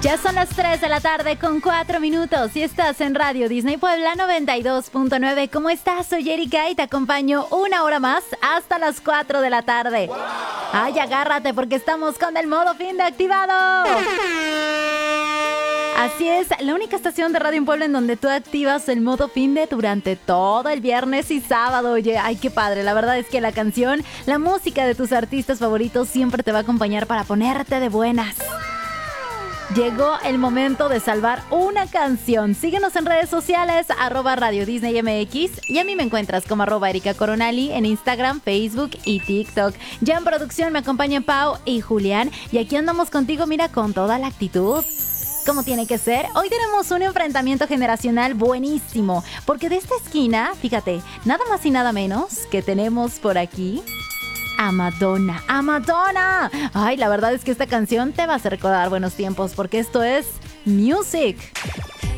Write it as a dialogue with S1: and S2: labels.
S1: Ya son las 3 de la tarde con 4 minutos y estás en Radio Disney Puebla 92.9. ¿Cómo estás? Soy Erika y te acompaño una hora más hasta las 4 de la tarde. ¡Wow! Ay, agárrate porque estamos con el modo fin de activado. Así es, la única estación de radio en Puebla en donde tú activas el modo finde durante todo el viernes y sábado. Oye, ay, qué padre. La verdad es que la canción, la música de tus artistas favoritos siempre te va a acompañar para ponerte de buenas. Llegó el momento de salvar una canción. Síguenos en redes sociales, @Radio Disney MX. Y a mí me encuentras como @Erika Coronali en Instagram, Facebook y TikTok. Ya en producción me acompañan Pau y Julián. Y aquí andamos contigo, mira, con toda la actitud. Como tiene que ser, hoy tenemos un enfrentamiento generacional buenísimo. Porque de esta esquina, fíjate, nada más y nada menos que tenemos por aquí a Madonna. ¡A Madonna! Ay, la verdad es que esta canción te va a hacer recordar buenos tiempos porque esto es Music.